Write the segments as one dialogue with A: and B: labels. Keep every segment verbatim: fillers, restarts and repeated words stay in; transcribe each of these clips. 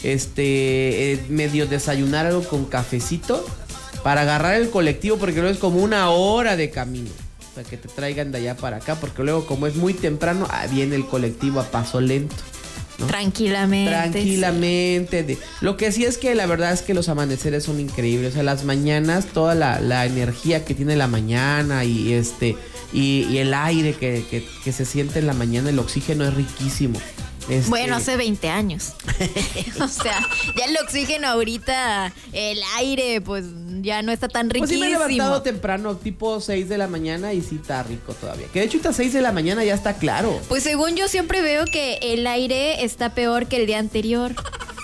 A: este, eh, medio desayunar algo con cafecito para agarrar el colectivo, porque luego es como una hora de camino. O sea, que te traigan de allá para acá, porque luego como es muy temprano, ah, viene el colectivo a paso lento, ¿no?
B: Tranquilamente.
A: Tranquilamente. Sí. De, lo que sí es que la verdad es que los amaneceres son increíbles. O sea, las mañanas, toda la, la energía que tiene la mañana y este y, y el aire que, que, que se siente en la mañana, el oxígeno es riquísimo. Este...
B: Bueno, hace veinte años. O sea, ya el oxígeno ahorita, el aire, pues ya no está tan riquísimo.
A: Pues sí me he levantado temprano, tipo seis de la mañana, y sí está rico todavía. Que de hecho ahorita seis de la mañana ya está claro.
B: Pues según yo siempre veo que el aire está peor que el día anterior.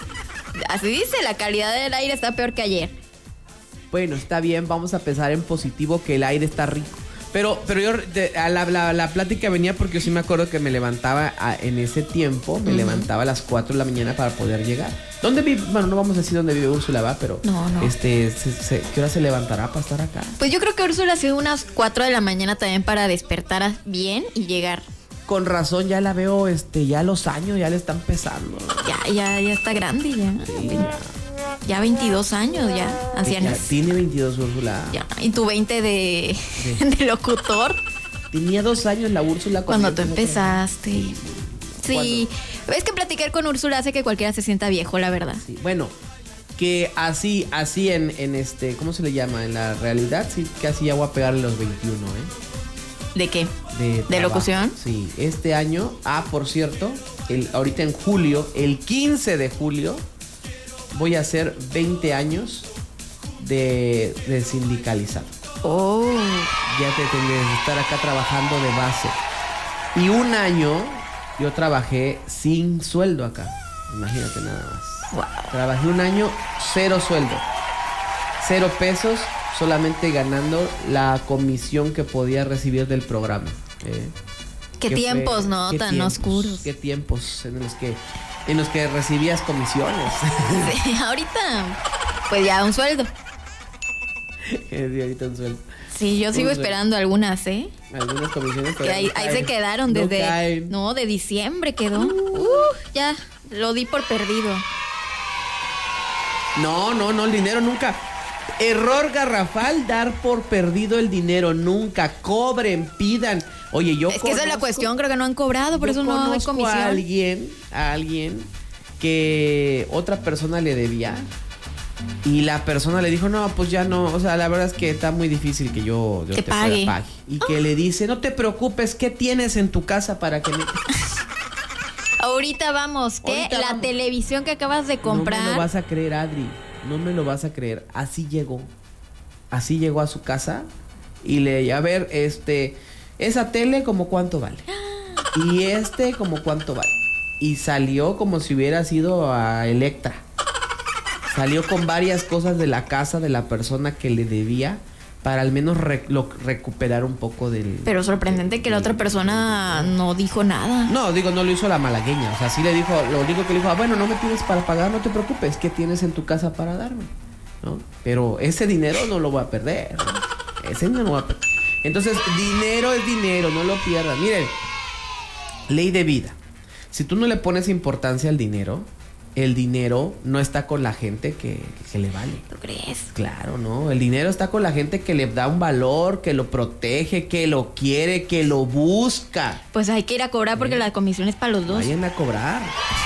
B: Así dice, la calidad del aire está peor que ayer.
A: Bueno, está bien, vamos a pensar en positivo que el aire está rico. Pero, pero yo, de, a la, la, la plática venía porque yo sí me acuerdo que me levantaba a, en ese tiempo, me uh-huh. levantaba a las cuatro de la mañana para poder llegar. ¿Dónde vive? Bueno, no vamos a decir dónde vive Úrsula, va, pero
B: no, no.
A: este, se, se, ¿qué hora se levantará para estar acá?
B: Pues yo creo que Úrsula hace unas cuatro de la mañana también para despertar bien y llegar.
A: Con razón, ya la veo, este, ya los años ya le están pesando.
B: Ya, ya, ya está grande ya.
A: Sí, ya.
B: Ya veintidós años, ya, ancianos.
A: Ya tiene veintidós, Úrsula.
B: Ya, y tu veinte de, sí. de locutor.
A: Tenía dos años la Úrsula
B: cuando, cuando tú empezaste. Sí, sí. Es que platicar con Úrsula hace que cualquiera se sienta viejo, la verdad.
A: Sí. Bueno, que así, así en, en este, ¿cómo se le llama? En la realidad, sí, casi ya voy a pegarle los veintiuno, ¿eh?
B: ¿De qué?
A: De,
B: ¿De locución?
A: Sí, este año, ah, por cierto, el, ahorita en julio, el quince de julio, voy a hacer veinte años de, de sindicalizado.
B: Oh.
A: Ya te tendré que estar acá trabajando de base. Y un año yo trabajé sin sueldo acá. Imagínate nada más.
B: Wow.
A: Trabajé un año cero sueldo. Cero pesos, solamente ganando la comisión que podía recibir del programa. ¿eh?
B: Qué, ¿Qué tiempos, fue? ¿no?
A: ¿Qué
B: Tan
A: tiempos,
B: oscuros.
A: Qué tiempos en los que... en los que recibías comisiones.
B: Sí, ahorita, pues ya un sueldo.
A: Sí, ahorita un sueldo.
B: Sí, yo sigo un esperando sueldo. algunas, ¿eh?
A: Algunas comisiones.
B: Que ahí, ahí se quedaron desde... No, no, de diciembre quedó. Uh, ya, lo di por perdido.
A: No, no, no, el dinero nunca... Error garrafal, dar por perdido el dinero. Nunca. Cobren, pidan. Oye, yo
B: Es que conozco, esa es la cuestión, creo que no han cobrado, por eso no hay comisión.
A: a alguien, a alguien que otra persona le debía y la persona le dijo, no, pues ya no, o sea, la verdad es que está muy difícil que yo, yo
B: te, te pague.
A: pague. Y que oh. le dice, no te preocupes, ¿qué tienes en tu casa para que me...
B: Ahorita vamos, ¿qué? Ahorita la vamos. televisión que acabas de comprar.
A: No me lo vas a creer, Adri, no me lo vas a creer, así llegó, así llegó a su casa y le, a ver, este... esa tele como cuánto vale. Y este como cuánto vale. Y salió como si hubiera sido a Electra. Salió con varias cosas de la casa de la persona que le debía para al menos re- lo, recuperar un poco del...
B: Pero sorprendente del, que la otra persona del, no dijo nada.
A: No, digo, no lo hizo la malagueña. O sea, sí le dijo, lo único que le dijo, ah, bueno, no me tienes para pagar, no te preocupes, ¿qué tienes en tu casa para darme? ¿No? Pero ese dinero no lo voy a perder, ¿no? Ese no lo voy a perder. Entonces, dinero es dinero, no lo pierdas. Miren, ley de vida. Si tú no le pones importancia al dinero, el dinero no está con la gente que, que le vale.
B: ¿Tú crees?
A: Claro, ¿no? El dinero está con la gente que le da un valor, que lo protege, que lo quiere, que lo busca.
B: Pues hay que ir a cobrar porque ¿Eh? la comisión es para los dos.
A: Vayan a cobrar.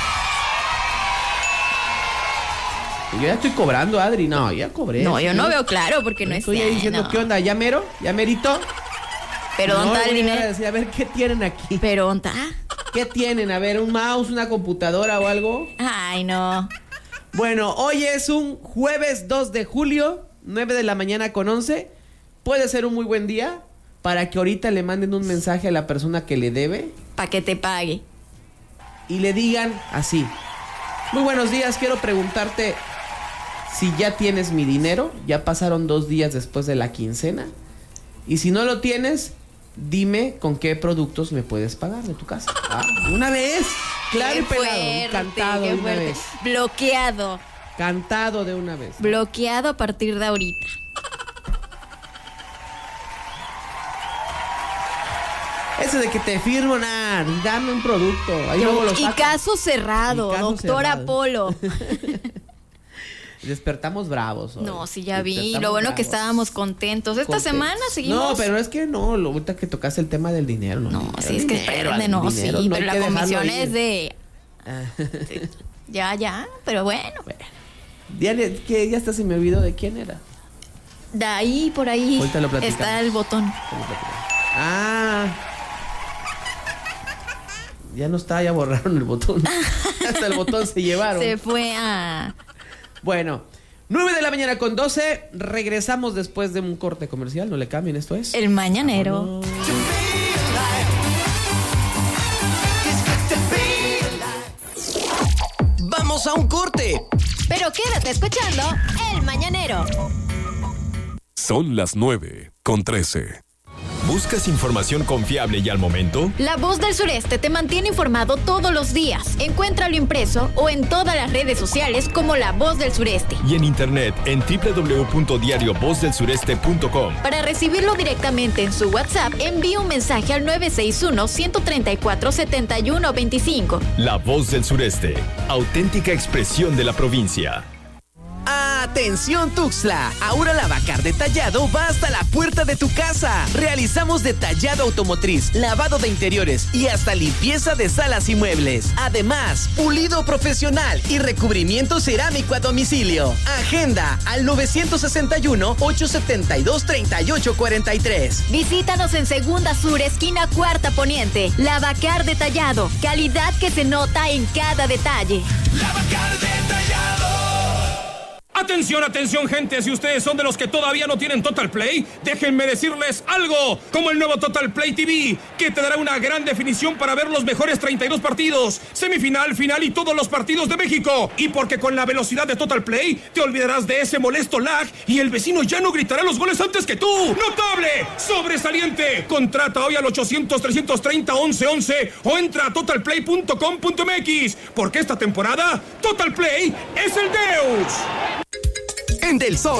A: Yo ya estoy cobrando, Adri. No, ya cobré.
B: No, yo no veo claro porque no
A: estoy
B: es...
A: Estoy diciendo, no. ¿Qué onda? ¿Ya mero? ¿Ya merito?
B: Pero ¿dónde está el dinero?
A: A decir, a ver, ¿qué tienen aquí?
B: Pero ¿dónde está?
A: ¿Qué tienen? A ver, ¿un mouse, una computadora o algo?
B: Ay, no.
A: Bueno, hoy es un jueves dos de julio, nueve de la mañana con once. Puede ser un muy buen día para que ahorita le manden un mensaje a la persona que le debe.
B: Para que te pague.
A: Y le digan así. Muy buenos días, quiero preguntarte si ya tienes mi dinero. Ya pasaron dos días después de la quincena. Y si no lo tienes, dime con qué productos me puedes pagar de tu casa. Ah, una vez. Claro y pelado.
B: Fuerte,
A: Cantado de una
B: fuerte.
A: vez.
B: Bloqueado.
A: Cantado de una vez.
B: Bloqueado a partir de ahorita.
A: Ese ese de que te firmo, nada, dame un producto. Ahí luego lo
B: Y
A: saco.
B: caso cerrado,
A: Y caso
B: doctor
A: cerrado.
B: Apolo.
A: Despertamos bravos hoy.
B: No, sí, ya vi.
A: Despertamos
B: Lo bueno que
A: bravos.
B: estábamos contentos. Esta
A: Contentos.
B: semana seguimos.
A: No, pero es que no, lo ahorita que tocaste el tema del dinero, no.
B: No,
A: dinero,
B: sí, es que
A: dinero,
B: prende,
A: al
B: no,
A: dinero,
B: sí,
A: no hay
B: pero
A: que
B: la
A: dejarlo
B: comisión
A: ir.
B: es de.
A: Ah.
B: Sí, ya, ya, pero bueno.
A: Diaria, que ya hasta se me olvidó de quién era.
B: De ahí, por ahí,
A: Ahorita lo platicamos.
B: está el botón.
A: Ah. Ya no está, ya borraron el botón. Hasta el botón se llevaron.
B: Se fue a...
A: Bueno, nueve de la mañana con doce. Regresamos después de un corte comercial. No le cambien, esto es
B: El Mañanero.
A: Vámonos.
C: Vamos a un corte.
B: Pero quédate escuchando El Mañanero.
D: Son las nueve con trece.
C: ¿Buscas información confiable y al momento?
B: La Voz del Sureste te mantiene informado todos los días. Encuéntralo impreso o en todas las redes sociales como La Voz del Sureste.
C: Y en internet en doble u doble u doble u punto diario voz del sureste punto com.
B: Para recibirlo directamente en su WhatsApp, envíe un mensaje al nueve seis uno, uno tres cuatro, siete uno dos cinco.
C: La Voz del Sureste, auténtica expresión de la provincia.
E: ¡Atención Tuxtla! Ahora la Bacar Detallado va hasta la puerta de tu casa. Realizamos detallado automotriz, lavado de interiores y hasta limpieza de salas y muebles. Además, pulido profesional y recubrimiento cerámico a domicilio. Agenda al nueve seis uno, ocho siete dos, tres ocho cuatro tres.
B: Visítanos en Segunda Sur, esquina Cuarta Poniente. La Bacar Detallado. Calidad que se nota en cada detalle.
F: Atención, atención, gente, si ustedes son de los que todavía no tienen Total Play, déjenme decirles algo, como el nuevo Total Play T V, que te dará una gran definición para ver los mejores treinta y dos partidos, semifinal, final y todos los partidos de México. Y porque con la velocidad de Total Play, te olvidarás de ese molesto lag y el vecino ya no gritará los goles antes que tú. ¡Notable! ¡Sobresaliente! Contrata hoy al ochocientos, trescientos treinta, once once o entra a total play punto com punto m x, porque esta temporada, Total Play es el Deus.
E: En Del Sol